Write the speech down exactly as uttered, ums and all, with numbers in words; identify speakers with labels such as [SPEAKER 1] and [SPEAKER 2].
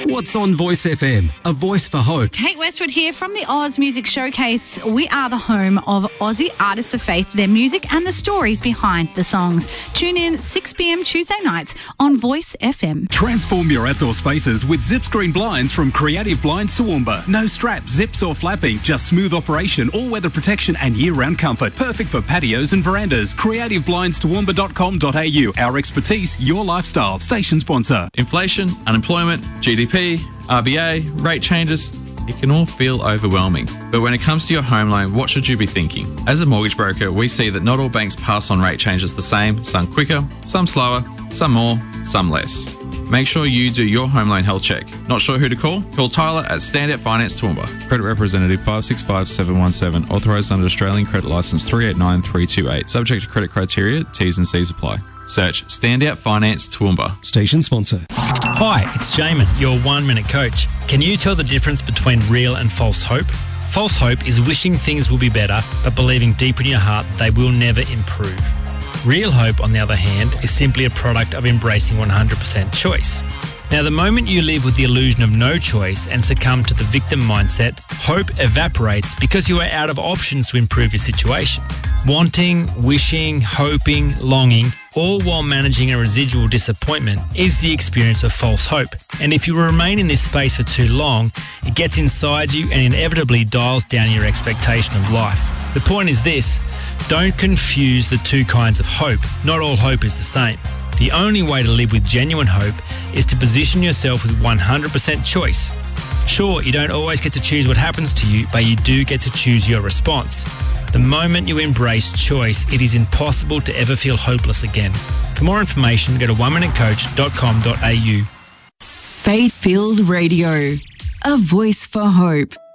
[SPEAKER 1] What's on Voice F M? A voice for hope.
[SPEAKER 2] Kate Westwood here from the Oz Music Showcase. We are the home of Aussie artists of faith, their music and the stories behind the songs. Tune in six p.m. Tuesday nights on Voice F M.
[SPEAKER 1] Transform your outdoor spaces with Zip Screen Blinds from Creative Blinds Toowoomba. No straps, zips or flapping, just smooth operation, all-weather protection and year-round comfort. Perfect for patios and verandas. creative blinds toowoomba dot com dot a u. Our expertise, your lifestyle. Station sponsor.
[SPEAKER 3] Inflation, unemployment, G D P, R B A, rate changes, it can all feel overwhelming. But when it comes to your home loan, what should you be thinking? As a mortgage broker, we see that not all banks pass on rate changes the same, some quicker, some slower, some more, some less. Make sure you do your home loan health check. Not sure who to call? Call Tyler at Standout Finance Toowoomba.
[SPEAKER 4] Credit representative five six five seven one seven, authorised under Australian Credit Licence three eight nine three two eight. Subject to credit criteria, T's and C's apply.
[SPEAKER 3] Search Standout Finance Toowoomba.
[SPEAKER 5] Station sponsor.
[SPEAKER 6] Hi, it's Jamin, your one-minute coach. Can you tell the difference between real and false hope? False hope is wishing things will be better, but believing deep in your heart they will never improve. Real hope, on the other hand, is simply a product of embracing one hundred percent choice. Now, the moment you live with the illusion of no choice and succumb to the victim mindset, hope evaporates because you are out of options to improve your situation. Wanting, wishing, hoping, longing, all while managing a residual disappointment is the experience of false hope. And if you remain in this space for too long, it gets inside you and inevitably dials down your expectation of life. The point is this: don't confuse the two kinds of hope. Not all hope is the same. The only way to live with genuine hope is to position yourself with one hundred percent choice. Sure, you don't always get to choose what happens to you, but you do get to choose your response. The moment you embrace choice, it is impossible to ever feel hopeless again. For more information, go to one minute coach dot com dot a u.
[SPEAKER 7] Faith-filled radio, a voice for hope.